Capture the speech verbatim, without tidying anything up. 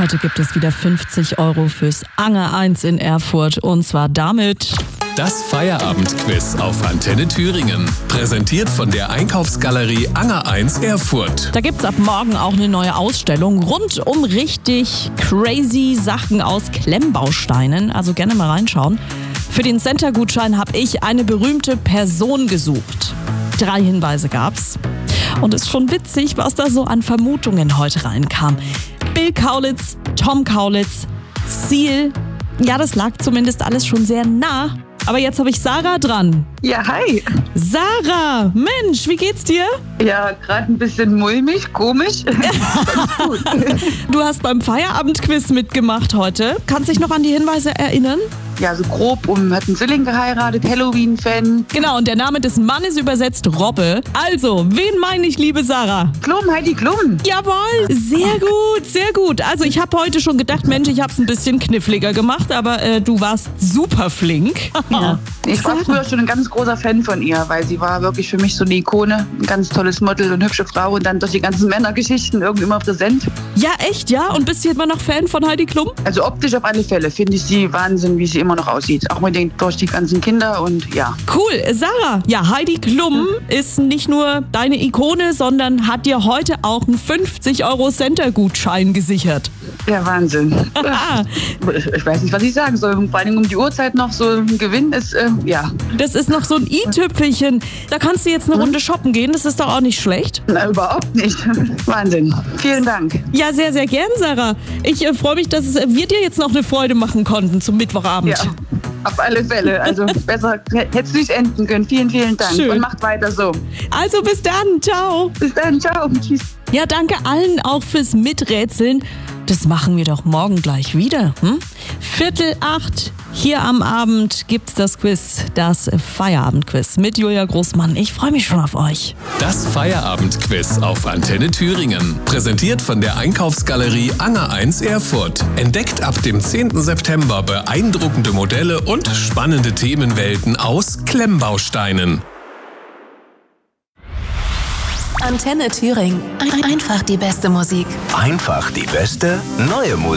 Heute gibt es wieder fünfzig Euro fürs Anger eins in Erfurt und zwar damit... Das Feierabendquiz auf Antenne Thüringen. Präsentiert von der Einkaufsgalerie Anger eins Erfurt. Da gibt's ab morgen auch eine neue Ausstellung rund um richtig crazy Sachen aus Klemmbausteinen. Also gerne mal reinschauen. Für den Center-Gutschein habe ich eine berühmte Person gesucht. Drei Hinweise gab's. Und es ist schon witzig, was da so an Vermutungen heute reinkam. Bill Kaulitz, Tom Kaulitz, Seal. Ja, das lag zumindest alles schon sehr nah. Aber jetzt habe ich Sarah dran. Ja, hi. Sarah, Mensch, wie geht's dir? Ja, gerade ein bisschen mulmig, komisch. Ganz gut. Du hast beim Feierabendquiz mitgemacht heute. Kannst dich noch an die Hinweise erinnern? Ja, so grob, um hat einen Zwilling geheiratet, Halloween-Fan. Genau, und der Name des Mannes übersetzt Robbe. Also, wen meine ich, liebe Sarah? Klum, Heidi Klum. Jawohl, sehr gut, sehr gut. Also ich habe heute schon gedacht, Mensch, ich habe es ein bisschen kniffliger gemacht, aber äh, du warst super flink. Ja. Ich war früher schon ein ganz großer Fan von ihr, weil sie war wirklich für mich so eine Ikone. Ein ganz tolles Model und hübsche Frau und dann durch die ganzen Männergeschichten irgendwie immer präsent. Ja, echt, ja? Und bist du immer noch Fan von Heidi Klum? Also optisch auf alle Fälle finde ich sie Wahnsinn, wie sie immer noch aussieht. Auch mit den, durch die ganzen Kinder und ja. Cool, Sarah. Ja, Heidi Klum ja. ist nicht nur deine Ikone, sondern hat dir heute auch einen fünfzig Euro Center-Gutschein gesichert. Ja, Wahnsinn. Ich weiß nicht, was ich sagen soll. Vor allem um die Uhrzeit noch so ein Gewinn ist, äh, ja. Das ist noch so ein i-Tüpfelchen. Da kannst du jetzt eine Runde shoppen gehen. Das ist doch auch nicht schlecht. Na, überhaupt nicht. Wahnsinn. Vielen Dank. Ja, sehr, sehr gern, Sarah. Ich äh, freue mich, dass es, äh, wir dir jetzt noch eine Freude machen konnten zum Mittwochabend. Ja, auf alle Fälle. Also besser hätte es nicht enden können. Vielen, vielen Dank. Schön. Und macht weiter so. Also bis dann. Ciao. Bis dann. Ciao. Tschüss. Ja, danke allen auch fürs Miträtseln. Das machen wir doch morgen gleich wieder. Hm? Viertel acht, hier am Abend gibt's das Quiz, das Feierabendquiz mit Julia Großmann. Ich freue mich schon auf euch. Das Feierabendquiz auf Antenne Thüringen. Präsentiert von der Einkaufsgalerie Anger eins Erfurt. Entdeckt ab dem zehnten September beeindruckende Modelle und spannende Themenwelten aus Klemmbausteinen. Antenne Thüringen. Einfach die beste Musik. Einfach die beste neue Musik.